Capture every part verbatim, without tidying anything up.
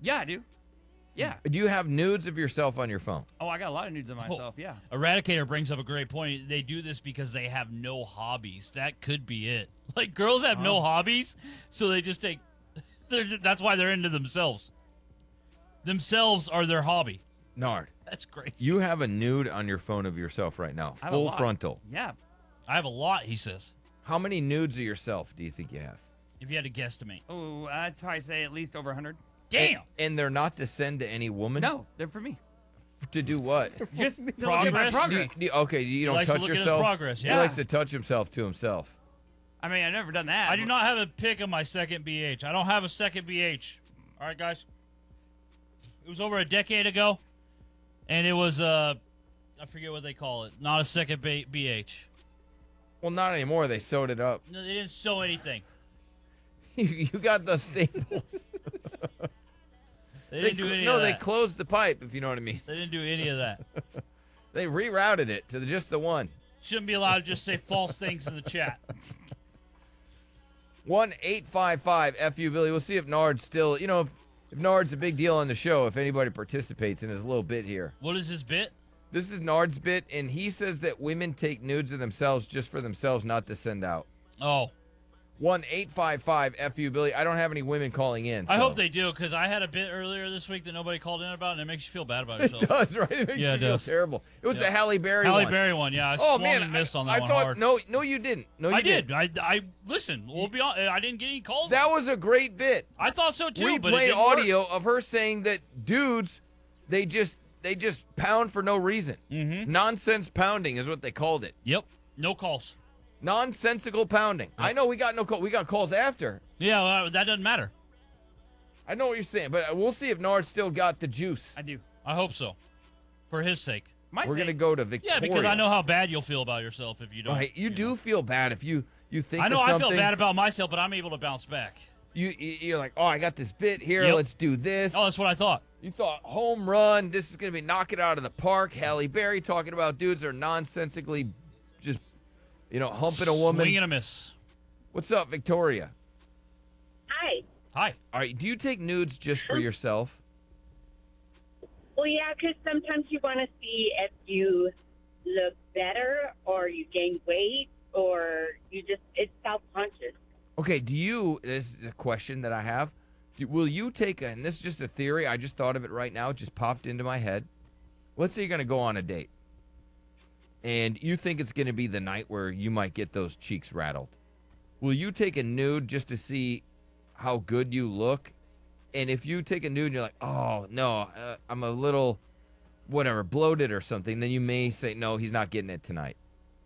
Yeah, I do. Yeah. Do you have nudes of yourself on your phone? Oh, I got a lot of nudes of myself. Yeah. Eradicator brings up a great point. They do this because they have no hobbies. That could be it. Like, girls have no hobbies, so they just take... They're, that's why they're into themselves. Themselves are their hobby. Nard. That's crazy. You have a nude on your phone of yourself right now, I have a full lot. frontal. Yeah. I have a lot, he says. How many nudes of yourself do you think you have? If you had to guesstimate. Oh, I'd probably say at least over one hundred. Damn. And, and they're not to send to any woman? No, they're for me. To do what? Just to look at my Progress? Do you- progress. do you- okay, you don't likes to touch look at his yourself? progress, He yeah. likes to touch himself to himself. I mean, I've never done that. I do but- not have a pic of my second B H. I don't have a second B H. All right, guys. It was over a decade ago, and it was, uh, I forget what they call it. Not a second B- BH. Well, not anymore. They sewed it up. No, they didn't sew anything. you got the staples. They They didn't do cl- any no, of they that. closed the pipe, if you know what I mean. They didn't do any of that. They rerouted it to the, just the one. Shouldn't be allowed to just say false things in the chat. one eight five five F U Billy. We'll see if Nard's still, you know, if, if Nard's a big deal on the show, if anybody participates in his little bit here. What is this bit? This is Nard's bit, and he says that women take nudes of themselves just for themselves, not to send out. Oh, one eight five five F U Billy. I don't have any women calling in. I so. hope they do, because I had a bit earlier this week that nobody called in about, and it makes you feel bad about It yourself. does, right? It makes Yeah, you it feel does. terrible. It was Yeah. the Halle Berry Halle one. Berry one, yeah. I Oh swung man, and missed I, on that I one thought hard. no, no, you didn't. No, you I didn't. did. I, I listen. We'll be on. I didn't get any calls. That was a great bit. I thought so too. we but it played didn't work. audio of her saying that dudes, they just they just pound for no reason. Mhm. Nonsense pounding is what they called it. Yep. No calls. Nonsensical pounding. I know we got no call. We got calls after. Yeah, well, that doesn't matter. I know what you're saying, but we'll see if Nard still got the juice. I do. I hope so, for his sake. My We're sake. gonna go to Victoria. Yeah, because I know how bad you'll feel about yourself if you don't. Right, you, do know. feel bad if you you think. I know of I something, feel bad about myself, but I'm able to bounce back. You you- you're like, oh, I got this bit here. Yep. Let's do this. Oh, that's what I thought. You thought home run. This is gonna be knock it out of the park. Halle Berry talking about dudes that are nonsensically just, you know, humping a woman. Swing and a miss. What's up, Victoria? Hi. Hi. All right, do you take nudes just for yourself? Well, yeah, because sometimes you want to see if you look better or you gain weight or you just, it's self-conscious. Okay, do you, this is a question that I have. Do, will you take, a, and this is just a theory, I just thought of it right now, it just popped into my head. Let's say you're going to go on a date, and you think it's going to be the night where you might get those cheeks rattled. Will you take a nude just to see how good you look? And if you take a nude and you're like, oh, no, uh, I'm a little, whatever, bloated or something, then you may say, no, he's not getting it tonight.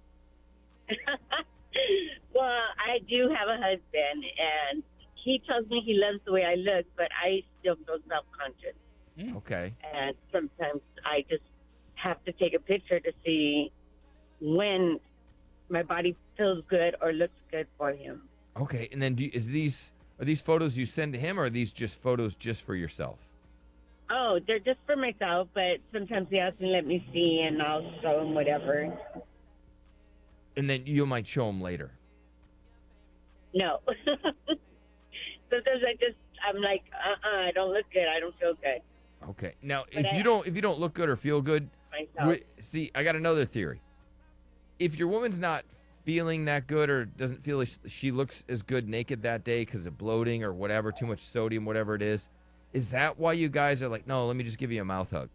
Well, I do have a husband, and he tells me he loves the way I look, but I still feel self-conscious. Okay. And sometimes I just have to take a picture to see when my body feels good or looks good for him. Okay, and then do you, is these are these photos you send to him, or are these just photos just for yourself? Oh, they're just for myself, but sometimes he has to let me see, and I'll show him whatever. And then you might show him later. No. Sometimes I just, I'm like, uh-uh, I don't look good. I don't feel good Okay. Now, But if I- you don't if you don't look good or feel good, myself. wi- see, I got another theory. If your woman's not feeling that good or doesn't feel like she looks as good naked that day because of bloating or whatever, too much sodium, whatever it is, is that why you guys are like, no, let me just give you a mouth hug?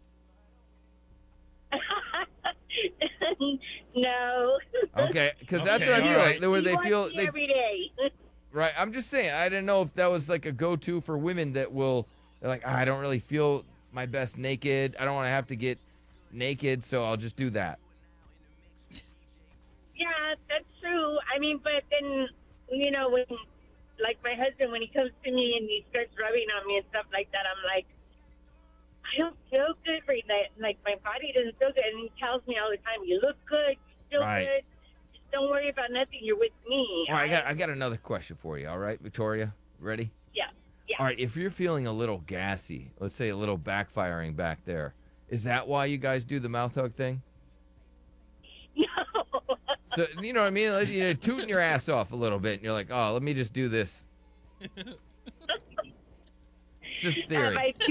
No. Okay, because that's Okay, what I feel all like. right. Where He they wants feel me they every day. right. I'm just saying. I didn't know if that was like a go-to for women that will. They're like, "Ah, I don't really feel my best naked. I don't want to have to get naked, so I'll just do that. Yeah, that's true. I mean, but then, you know, when, like my husband, when he comes to me and he starts rubbing on me and stuff like that, I'm like, I don't feel good right now. Like, my body doesn't feel good. And he tells me all the time, you look good, you feel Right. good. Just don't worry about nothing. You're with me. All right, I got I got another question for you. All right, Victoria, ready? Yeah, yeah. All right, if you're feeling a little gassy, let's say a little backfiring back there, is that why you guys do the mouth hug thing? No. So you know what I mean? Like, you're tooting your ass off a little bit, and you're like, oh, let me just do this. Just theory. Have I